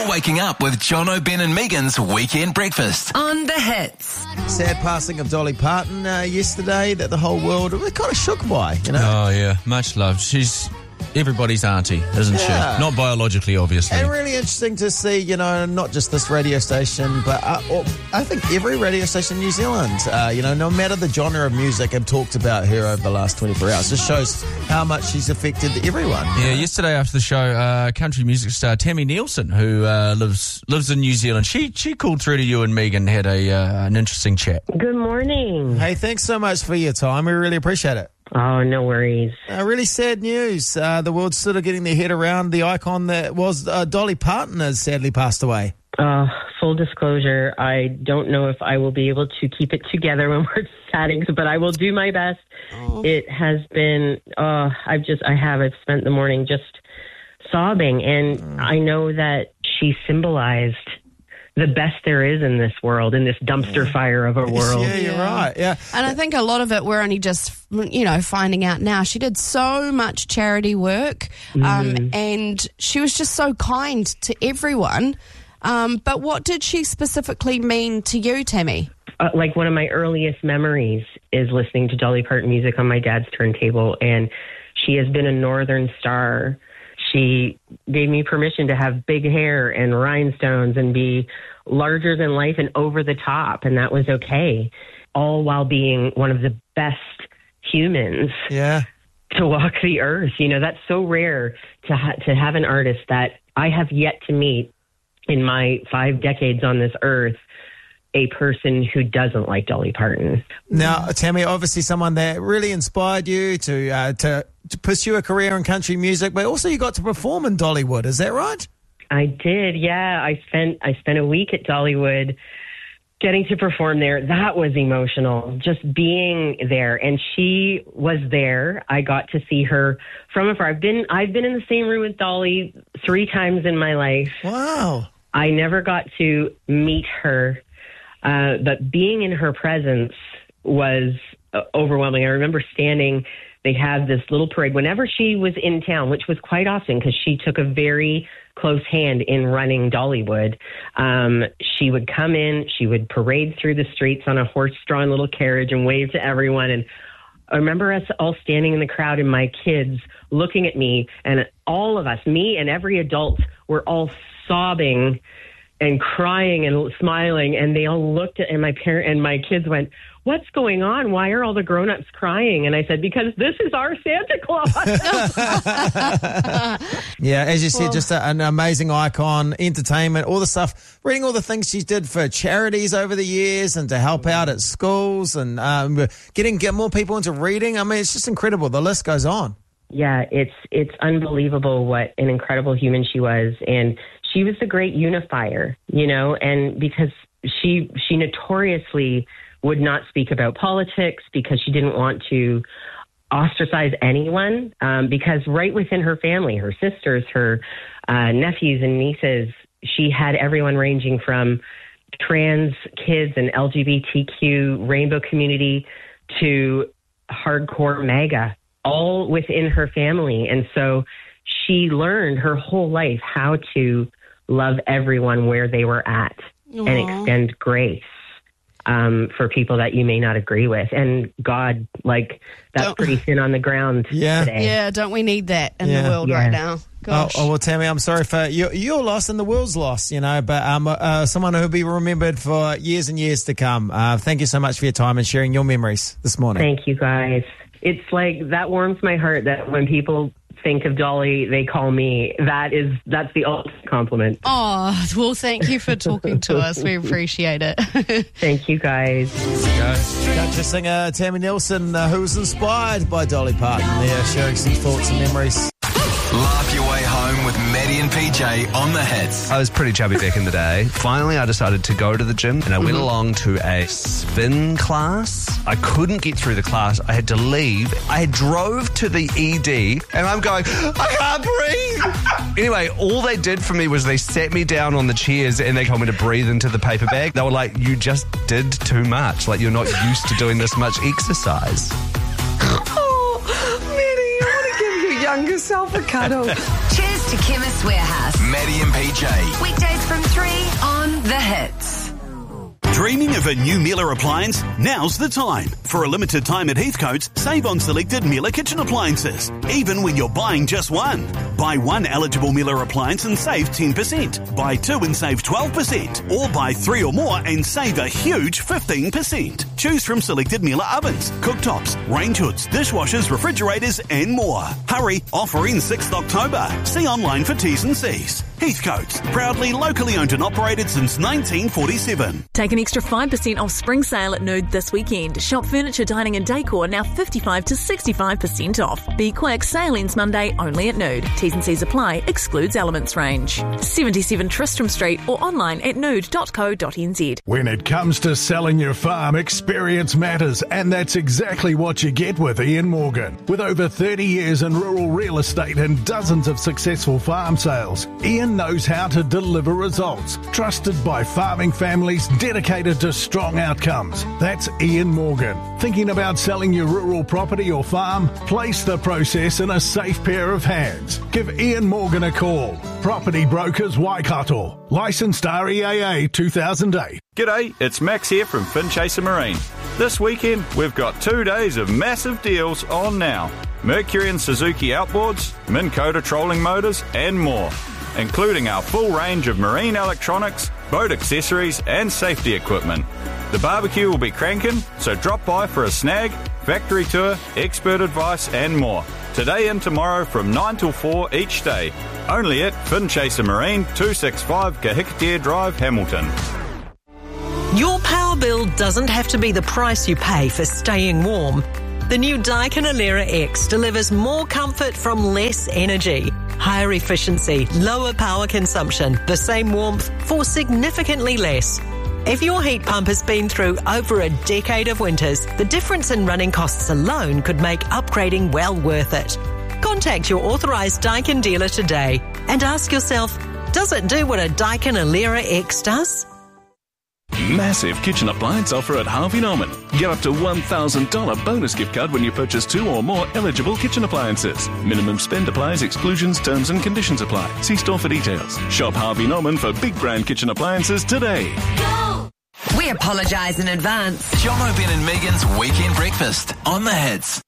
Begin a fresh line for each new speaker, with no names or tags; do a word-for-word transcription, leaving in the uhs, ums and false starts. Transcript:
waking up with Jono, Ben and Megan's Weekend Breakfast
on The Hits.
Sad passing of Dolly Parton uh, yesterday that the whole world was kind of shook by, you know.
Oh, yeah. Much love. She's everybody's auntie, isn't
Yeah.
she? Not biologically, obviously.
And really interesting to see, you know, not just this radio station, but uh, or, I think every radio station in New Zealand, uh, you know, no matter the genre of music, have talked about her over the last twenty-four hours. Just shows how much she's affected everyone.
Yeah, yesterday after the show, uh, country music star Tammy Nielsen, who uh, lives lives in New Zealand, she she called through to you and Megan, had a uh, an interesting chat.
Good morning.
Hey, thanks so much for your time. We really appreciate it.
Oh, no worries.
Uh, really sad news. Uh, the world's sort of getting their head around the icon that was uh, Dolly Parton has sadly passed away.
Uh, full disclosure, I don't know if I will be able to keep it together when we're chatting, but I will do my best. Oh. It has been, uh, I've just, I have, I've spent the morning just sobbing, and mm. I know that she symbolized the best there is in this world, in this dumpster yeah. fire of a world.
Yeah, you're yeah. right. Yeah.
And I think a lot of it we're only just, you know, finding out now. She did so much charity work, um, mm. and she was just so kind to everyone. Um, but what did she specifically mean to you, Tammy?
Uh, like one of my earliest memories is listening to Dolly Parton music on my dad's turntable, and she has been a northern star. She gave me permission to have big hair and rhinestones and be larger than life and over the top, and that was okay, all while being one of the best humans
yeah.
to walk the earth. You know, that's so rare to ha- to have an artist that I have yet to meet in my five decades on this earth, a person who doesn't like Dolly Parton.
Now, Tammy, obviously someone that really inspired you to uh, to to pursue a career in country music, but also you got to perform in Dollywood. Is that right?
I did, yeah. I spent I spent a week at Dollywood getting to perform there. That was emotional, just being there. And she was there. I got to see her from afar. I've been I've been in the same room with Dolly three times in my life.
Wow.
I never got to meet her. Uh, but being in her presence was uh, overwhelming. I remember standing, they had this little parade whenever she was in town, which was quite often because she took a very close hand in running Dollywood. Um, she would come in, she would parade through the streets on a horse-drawn little carriage and wave to everyone. And I remember us all standing in the crowd and my kids looking at me, and all of us, me and every adult, were all sobbing and crying and smiling, and they all looked at, and my parent and my kids went, "What's going on? Why are all the grown-ups crying?" And I said, "Because this is our Santa Claus."
Yeah, as you said,
well,
just a, an amazing icon, entertainment, all the stuff, reading all the things she did for charities over the years and to help out at schools and um, getting get more people into reading. I mean, it's just incredible. The list goes on.
Yeah, it's it's unbelievable what an incredible human she was, and she was the great unifier, you know, and because she she notoriously would not speak about politics because she didn't want to ostracize anyone, um, because right within her family, her sisters, her uh, nephews and nieces, she had everyone ranging from trans kids and L G B T Q rainbow community to hardcore MAGA, all within her family. And so she learned her whole life how to love everyone where they were at. Aww. And extend grace um, for people that you may not agree with. And God, like, that's don't, pretty thin on the ground
yeah.
today.
Yeah, don't we need that in
yeah.
the world
yeah.
right now? Gosh.
Oh, oh, well, Tammy, I'm sorry for your, your loss and the world's loss, you know, but um, uh, someone who'll be remembered for years and years to come. Uh, thank you so much for your time and sharing your memories this morning.
Thank you, guys. It's like, that warms my heart that when people think of Dolly, they call me. That is, that's the ultimate compliment.
Oh, well, thank you for talking to us. We appreciate it.
Thank you, guys.
Country singer Tammy Nielsen, uh, who was inspired by Dolly Parton, there sharing some thoughts and memories.
Laugh your way home with Maddie and P J on The Hits.
I was pretty chubby back in the day. Finally, I decided to go to the gym, and I went
Mm-hmm.
along to a spin class. I couldn't get through the class. I had to leave. I drove to the E D, and I'm going, I can't breathe. Anyway, all they did for me was they sat me down on the chairs, and they told me to breathe into the paper bag. They were like, you just did too much. Like, you're not used to doing this much exercise.
Oh, Maddie, I want to give your younger self a cuddle. Cheers to Chemist Warehouse.
Maddie and P J.
Weekdays from three on The Hits.
Dreaming of a new Miele appliance? Now's the time. For a limited time at Heathcote's, save on selected Miele kitchen appliances, even when you're buying just one. Buy one eligible Miele appliance and save ten percent. Buy two and save twelve percent. Or buy three or more and save a huge fifteen percent. Choose from selected Miele ovens, cooktops, range hoods, dishwashers, refrigerators and more. Hurry, offer ends sixth of October. See online for T's and C's. Heathcote's, proudly locally owned and operated since nineteen forty-seven.
Take an extra five percent off spring sale at Nude this weekend. Shop furniture, dining and decor now fifty-five to sixty-five percent off. Be quick, sale ends Monday only at Nude. T's and C's apply, excludes Elements range. seventy-seven Tristram Street or online at nude dot co dot n z.
When it comes to selling your farm, experience matters, and that's exactly what you get with Ian Morgan. With over thirty years in rural real estate and dozens of successful farm sales, Ian knows how to deliver results. Trusted by farming families dedicated to strong outcomes. That's Ian Morgan. Thinking about selling your rural property or farm? Place the process in a safe pair of hands. Give Ian Morgan a call. Property Brokers Waikato. Licensed R E A A two thousand eight.
G'day, it's Max here from Finchaser Marine. This weekend, we've got two days of massive deals on now. Mercury and Suzuki outboards, Minn Kota trolling motors, and more, including our full range of marine electronics, boat accessories, and safety equipment. The barbecue will be cranking, so drop by for a snag, factory tour, expert advice, and more. Today and tomorrow from nine till four each day. Only at Finchaser Marine, two sixty-five Kahikatea Drive, Hamilton.
Your power bill doesn't have to be the price you pay for staying warm. The new Daikin Alera X delivers more comfort from less energy, higher efficiency, lower power consumption, the same warmth for significantly less. If your heat pump has been through over a decade of winters, the difference in running costs alone could make upgrading well worth it. Contact your authorised Daikin dealer today and ask yourself, does it do what a Daikin Alera X does?
Massive kitchen appliance offer at Harvey Norman. Get up to one thousand dollars bonus gift card when you purchase two or more eligible kitchen appliances. Minimum spend applies, exclusions, terms and conditions apply. See store for details. Shop Harvey Norman for big brand kitchen appliances today.
Go! We apologise in advance.
John O'Ben and Megan's Weekend Breakfast on The Hits.